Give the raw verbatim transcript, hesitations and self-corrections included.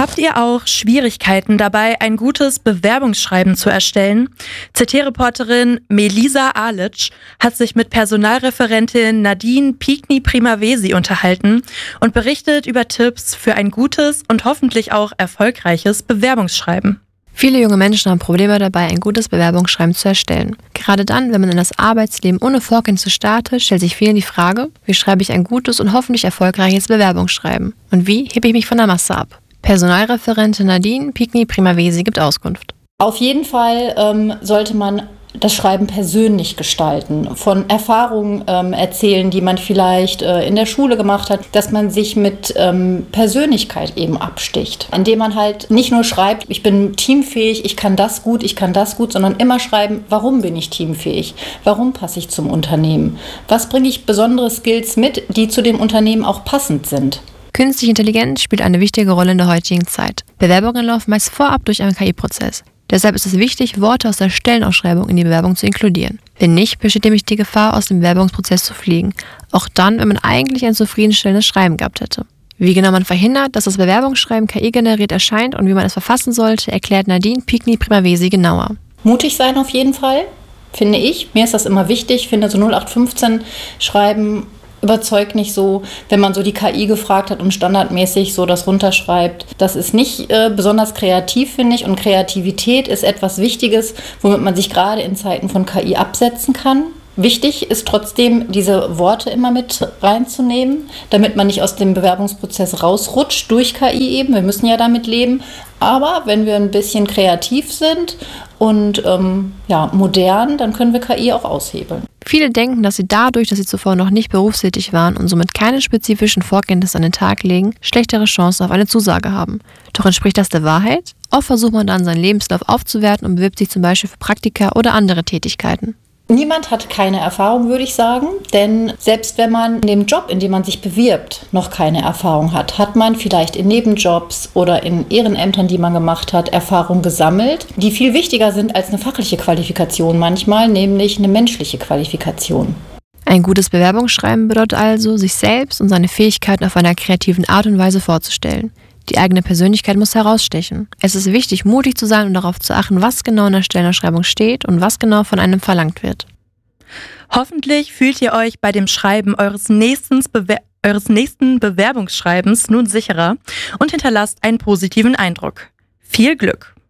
Habt ihr auch Schwierigkeiten dabei, ein gutes Bewerbungsschreiben zu erstellen? Z T-Reporterin Melisa Alic hat sich mit Personalreferentin Nadine Piekny-Primavesi unterhalten und berichtet über Tipps für ein gutes und hoffentlich auch erfolgreiches Bewerbungsschreiben. Viele junge Menschen haben Probleme dabei, ein gutes Bewerbungsschreiben zu erstellen. Gerade dann, wenn man in das Arbeitsleben ohne Vorkenntnisse startet, stellt sich vielen die Frage, wie schreibe ich ein gutes und hoffentlich erfolgreiches Bewerbungsschreiben? Und wie hebe ich mich von der Masse ab? Personalreferentin Nadine Piekny-Primavesi gibt Auskunft. Auf jeden Fall ähm, sollte man das Schreiben persönlich gestalten, von Erfahrungen ähm, erzählen, die man vielleicht äh, in der Schule gemacht hat, dass man sich mit ähm, Persönlichkeit eben absticht, indem man halt nicht nur schreibt, ich bin teamfähig, ich kann das gut, ich kann das gut, sondern immer schreiben, warum bin ich teamfähig, warum passe ich zum Unternehmen, was bringe ich besondere Skills mit, die zu dem Unternehmen auch passend sind. Künstliche Intelligenz spielt eine wichtige Rolle in der heutigen Zeit. Bewerbungen laufen meist vorab durch einen K I-Prozess. Deshalb ist es wichtig, Worte aus der Stellenausschreibung in die Bewerbung zu inkludieren. Wenn nicht, besteht nämlich die Gefahr, aus dem Bewerbungsprozess zu fliegen. Auch dann, wenn man eigentlich ein zufriedenstellendes Schreiben gehabt hätte. Wie genau man verhindert, dass das Bewerbungsschreiben K I-generiert erscheint und wie man es verfassen sollte, erklärt Nadine Piekny-Primavesi genauer. Mutig sein auf jeden Fall, finde ich. Mir ist das immer wichtig. Ich finde, so null acht fünfzehn Schreiben überzeugt nicht so, wenn man so die K I gefragt hat und standardmäßig so das runterschreibt. Das ist nicht äh, besonders kreativ, finde ich. Und Kreativität ist etwas Wichtiges, womit man sich gerade in Zeiten von K I absetzen kann. Wichtig ist trotzdem, diese Worte immer mit reinzunehmen, damit man nicht aus dem Bewerbungsprozess rausrutscht durch K I eben. Wir müssen ja damit leben. Aber wenn wir ein bisschen kreativ sind und ähm, ja, modern, dann können wir K I auch aushebeln. Viele denken, dass sie dadurch, dass sie zuvor noch nicht berufstätig waren und somit keine spezifischen Vorkenntnisse an den Tag legen, schlechtere Chancen auf eine Zusage haben. Doch entspricht das der Wahrheit? Oft versucht man dann, seinen Lebenslauf aufzuwerten und bewirbt sich zum Beispiel für Praktika oder andere Tätigkeiten. Niemand hat keine Erfahrung, würde ich sagen, denn selbst wenn man in dem Job, in dem man sich bewirbt, noch keine Erfahrung hat, hat man vielleicht in Nebenjobs oder in Ehrenämtern, die man gemacht hat, Erfahrung gesammelt, die viel wichtiger sind als eine fachliche Qualifikation manchmal, nämlich eine menschliche Qualifikation. Ein gutes Bewerbungsschreiben bedeutet also, sich selbst und seine Fähigkeiten auf einer kreativen Art und Weise vorzustellen. Die eigene Persönlichkeit muss herausstechen. Es ist wichtig, mutig zu sein und darauf zu achten, was genau in der Stellenausschreibung steht und was genau von einem verlangt wird. Hoffentlich fühlt ihr euch bei dem Schreiben eures nächsten, Bewer- eures nächsten Bewerbungsschreibens nun sicherer und hinterlasst einen positiven Eindruck. Viel Glück!